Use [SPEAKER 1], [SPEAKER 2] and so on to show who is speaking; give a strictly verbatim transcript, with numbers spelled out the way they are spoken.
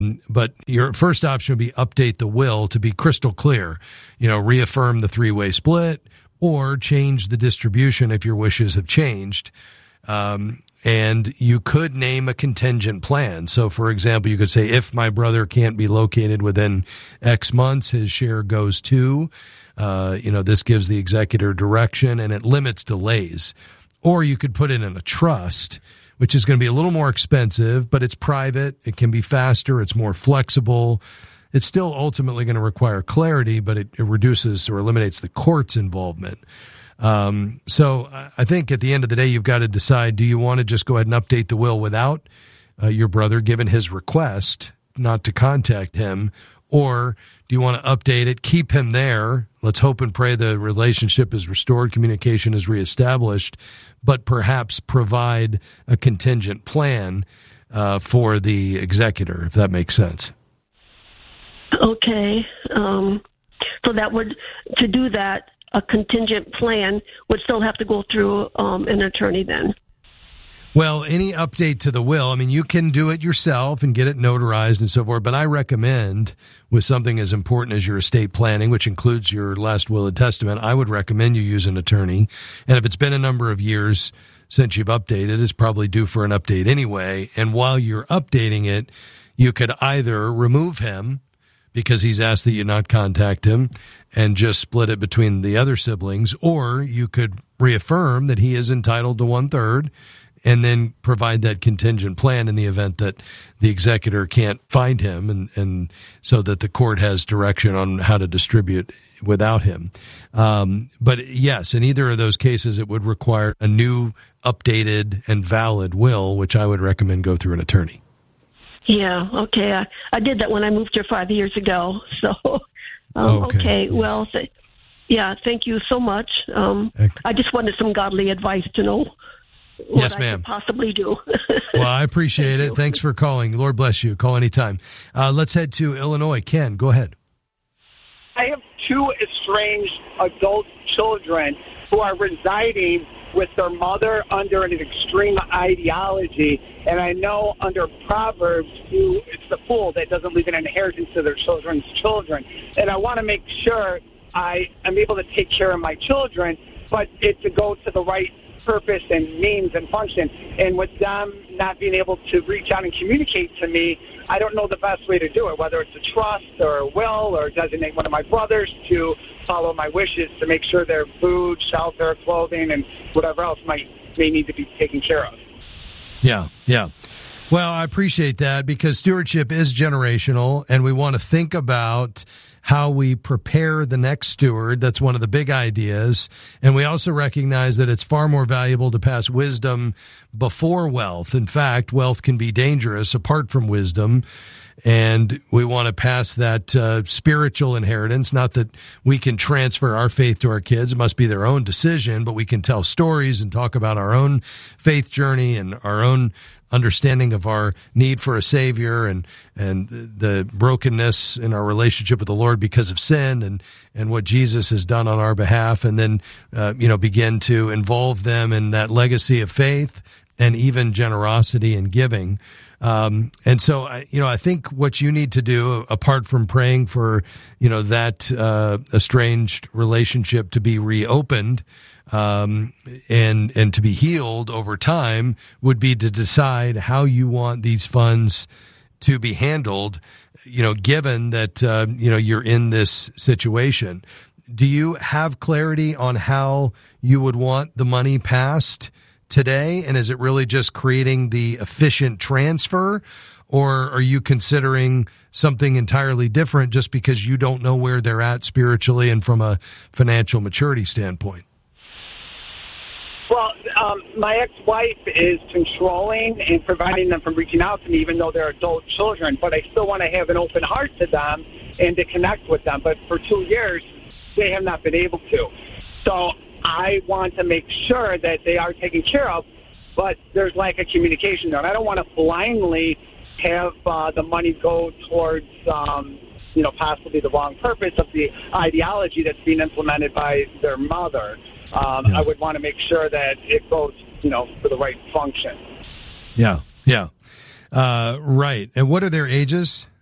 [SPEAKER 1] But your first option would be update the will to be crystal clear, you know, reaffirm the three-way split or change the distribution if your wishes have changed. Um, and you could name a contingent plan. So, for example, you could say, if my brother can't be located within X months, his share goes to, uh, you know, this gives the executor direction and it limits delays. Or you could put it in a trust, which is going to be a little more expensive, but it's private. It can be faster. It's more flexible. It's still ultimately going to require clarity, but it, it reduces or eliminates the court's involvement. Um, so I think at the end of the day, you've got to decide, do you want to just go ahead and update the will without uh, your brother, given his request not to contact him, or do you want to update it, keep him there? Let's hope and pray the relationship is restored, communication is reestablished, but perhaps provide a contingent plan uh, for the executor, if that makes sense.
[SPEAKER 2] Okay. Um, so that would, to do that, a contingent plan would still have to go through um, an attorney then.
[SPEAKER 1] Well, any update to the will, I mean, you can do it yourself and get it notarized and so forth, but I recommend with something as important as your estate planning, which includes your last will and testament, I would recommend you use an attorney. And if it's been a number of years since you've updated, it's probably due for an update anyway. And while you're updating it, you could either remove him because he's asked that you not contact him and just split it between the other siblings, or you could reaffirm that he is entitled to one third and then provide that contingent plan in the event that the executor can't find him, and, and so that the court has direction on how to distribute without him. Um, but yes, in either of those cases, it would require a new, updated, and valid will, which I would recommend go through an attorney.
[SPEAKER 2] Yeah, okay. I, I did that when I moved here five years ago. So, um, okay. okay yes. Well, th- yeah, thank you so much. Um, I just wanted some godly advice to know what
[SPEAKER 1] yes, ma'am.
[SPEAKER 2] I could possibly do.
[SPEAKER 1] Well, I appreciate it. You. Thanks for calling. Lord bless you. Call anytime. Uh, let's head to Illinois. Ken, go ahead.
[SPEAKER 3] I have two estranged adult children who are residing with their mother under an extreme ideology. And I know under Proverbs, you, it's the fool that doesn't leave an inheritance to their children's children. And I want to make sure I am able to take care of my children, but it to go to the right purpose and means and function. And with them not being able to reach out and communicate to me, I don't know the best way to do it, whether it's a trust or a will or designate one of my brothers to follow my wishes to make sure their food, shelter, clothing, and whatever else might may need to be taken care of.
[SPEAKER 1] Yeah, yeah. Well, I appreciate that because stewardship is generational, and we want to think about how we prepare the next steward. That's one of the big ideas. And we also recognize that it's far more valuable to pass wisdom before wealth. In fact, wealth can be dangerous apart from wisdom. And we want to pass that uh, spiritual inheritance. Not that we can transfer our faith to our kids. It must be their own decision, but we can tell stories and talk about our own faith journey and our own understanding of our need for a Savior and and the brokenness in our relationship with the Lord because of sin and, and what Jesus has done on our behalf, and then uh, you know begin to involve them in that legacy of faith and even generosity and giving. Um, and so, I, you know, I think what you need to do, apart from praying for, you know, that uh, estranged relationship to be reopened um, and and to be healed over time, would be to decide how you want these funds to be handled. You know, given that uh, you know you're in this situation, do you have clarity on how you would want the money passed today? And is it really just creating the efficient transfer, or are you considering something entirely different just because you don't know where they're at spiritually and from a financial maturity standpoint?
[SPEAKER 3] Well, um, my ex-wife is controlling and preventing them from reaching out to me, even though they're adult children, but I still want to have an open heart to them and to connect with them. But for two years, they have not been able to. So I want to make sure that they are taken care of, but there's lack of communication there. And I don't want to blindly have uh, the money go towards, um, you know, possibly the wrong purpose of the ideology that's being implemented by their mother. Um, yeah. I would want to make sure that it goes, you know, for the right function.
[SPEAKER 1] Yeah, yeah. Uh, right. And what are their ages?